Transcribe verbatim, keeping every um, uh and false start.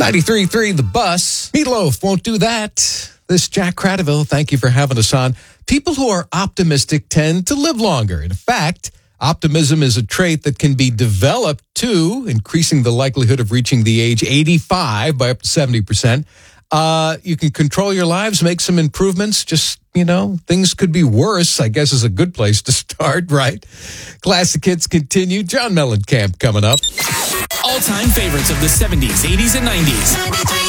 ninety-three point three The Bus. Meatloaf won't do that. This is Jack Cradaville. Thank you for having us on. People who are optimistic tend to live longer. In fact, optimism is a trait that can be developed too, increasing the likelihood of reaching the age eighty-five by up to seventy percent. Uh, you can control your lives, make some improvements. Just, you know, things could be worse, I guess is a good place to start, right? Classic hits continue. John Mellencamp coming up. All-time favorites of the seventies, eighties, and nineties.